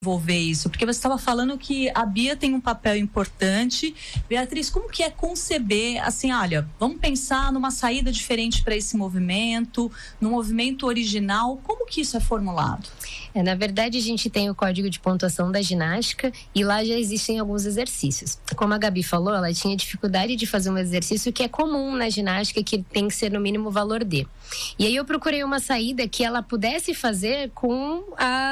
desenvolver isso? Porque você estava falando que a Bia tem um papel importante. Beatriz, como que é conceber, assim, olha, vamos pensar numa saída diferente para esse movimento, no movimento original, como que isso é formulado? Na verdade, a gente tem o código de pontuação da ginástica e lá já existem alguns exercícios. Como a Gabi falou, ela tinha dificuldade de fazer um exercício que é comum na ginástica, que tem que ser no mínimo valor D. E aí eu procurei uma saída que ela pudesse fazer com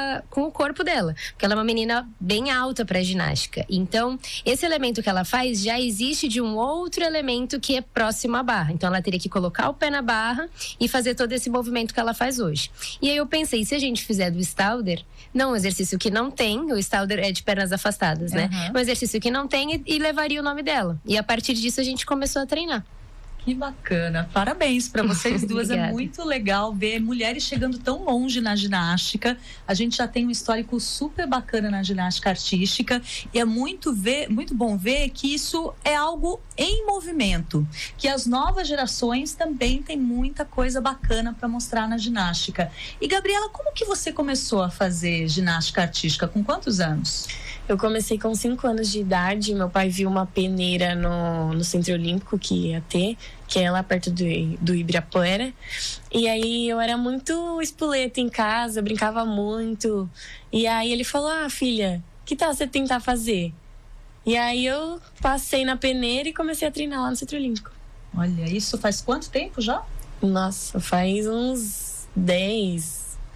o corpo dela, porque ela é uma menina bem alta para ginástica. Então, esse elemento que ela faz já existe de um outro elemento que é próximo à barra. Então, ela teria que colocar o pé na barra e fazer todo esse movimento que ela faz hoje. E aí eu pensei, se a gente fizer do Stalder, não um exercício que não tem, o Stalder é de pernas afastadas, né? Um exercício que não tem e levaria o nome dela. E a partir disso a gente começou a treinar. Que bacana, parabéns para vocês duas. É muito legal ver mulheres chegando tão longe na ginástica. A gente já tem um histórico super bacana na ginástica artística e é muito bom ver que isso é algo em movimento, que as novas gerações também têm muita coisa bacana para mostrar na ginástica. E Gabriela, como que você começou a fazer ginástica artística? Com quantos anos? Eu comecei com 5 anos de idade. Meu pai viu uma peneira no Centro Olímpico que ia ter, que é lá perto do Ibirapuera. E aí eu era muito espoleta em casa, eu brincava muito. E aí ele falou, filha, que tal você tentar fazer? E aí eu passei na peneira e comecei a treinar lá no Centro Olímpico. Olha, isso faz quanto tempo já? Nossa, faz uns 10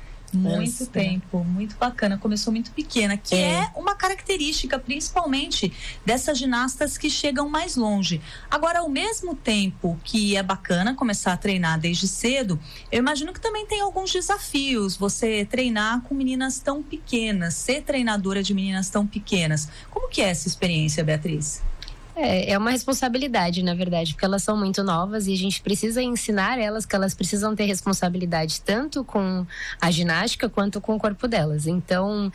muito tempo, muito bacana. Começou muito pequena, que é uma característica principalmente dessas ginastas que chegam mais longe. Agora, ao mesmo tempo que é bacana começar a treinar desde cedo, eu imagino que também tem alguns desafios, você treinar com meninas tão pequenas, ser treinadora de meninas tão pequenas. Como que é essa experiência, Beatriz? É uma responsabilidade, na verdade, porque elas são muito novas e a gente precisa ensinar elas que elas precisam ter responsabilidade tanto com a ginástica quanto com o corpo delas. Então,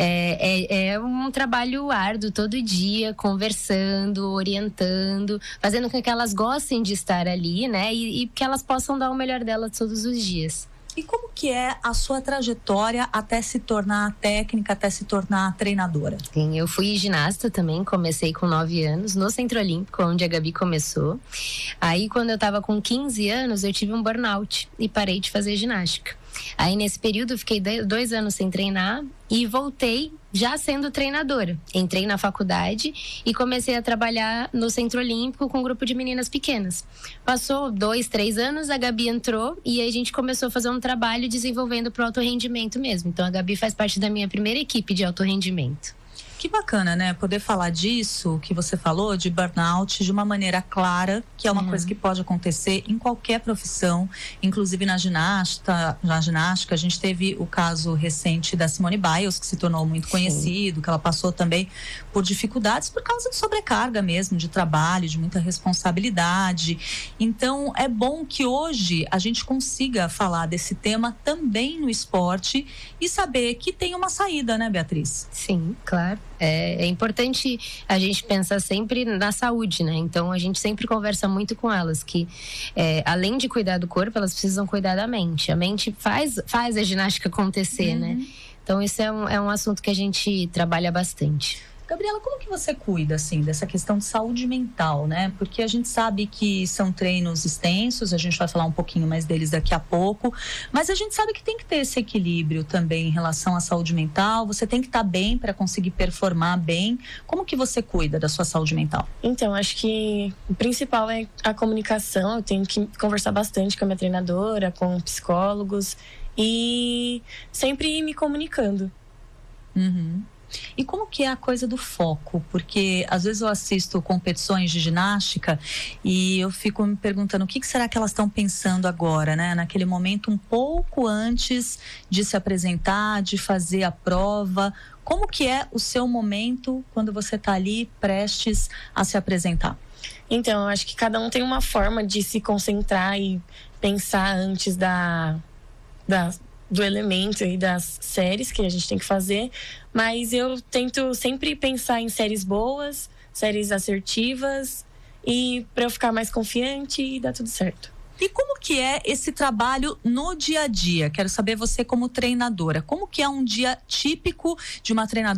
é um trabalho árduo todo dia, conversando, orientando, fazendo com que elas gostem de estar ali, né? E que elas possam dar o melhor delas todos os dias. E como que é a sua trajetória até se tornar técnica, até se tornar treinadora? Sim, eu fui ginasta também, comecei com 9 anos no Centro Olímpico, onde a Gabi começou. Aí, quando eu estava com 15 anos, eu tive um burnout e parei de fazer ginástica. Aí, nesse período, eu fiquei 2 anos sem treinar e voltei já sendo treinadora. Entrei na faculdade e comecei a trabalhar no Centro Olímpico com um grupo de meninas pequenas. Passou 2, 3 anos, a Gabi entrou e aí a gente começou a fazer um trabalho desenvolvendo para o alto rendimento mesmo. Então, a Gabi faz parte da minha primeira equipe de alto rendimento. Que bacana, né? Poder falar disso que você falou, de burnout, de uma maneira clara, que é uma coisa que pode acontecer em qualquer profissão, inclusive na ginástica. A gente teve o caso recente da Simone Biles, que se tornou muito conhecido, que ela passou também por dificuldades por causa de sobrecarga mesmo, de trabalho, de muita responsabilidade. Então, é bom que hoje a gente consiga falar desse tema também no esporte e saber que tem uma saída, né, Beatriz? Sim, claro. É importante a gente pensar sempre na saúde, né? Então a gente sempre conversa muito com elas que além de cuidar do corpo, elas precisam cuidar da mente. A mente faz a ginástica acontecer, né? Então isso é um assunto que a gente trabalha bastante. Gabriela, como que você cuida, assim, dessa questão de saúde mental, né? Porque a gente sabe que são treinos extensos, a gente vai falar um pouquinho mais deles daqui a pouco, mas a gente sabe que tem que ter esse equilíbrio também em relação à saúde mental, você tem que estar bem para conseguir performar bem. Como que você cuida da sua saúde mental? Então, acho que o principal é a comunicação. Eu tenho que conversar bastante com a minha treinadora, com psicólogos e sempre ir me comunicando. E como que é a coisa do foco? Porque às vezes eu assisto competições de ginástica e eu fico me perguntando o que será que elas estão pensando agora, né? Naquele momento um pouco antes de se apresentar, de fazer a prova. Como que é o seu momento quando você está ali prestes a se apresentar? Então, eu acho que cada um tem uma forma de se concentrar e pensar antes do elemento e das séries que a gente tem que fazer, mas eu tento sempre pensar em séries boas, séries assertivas, e para eu ficar mais confiante e dar tudo certo. E como que é esse trabalho no dia a dia? Quero saber você como treinadora, como que é um dia típico de uma treinadora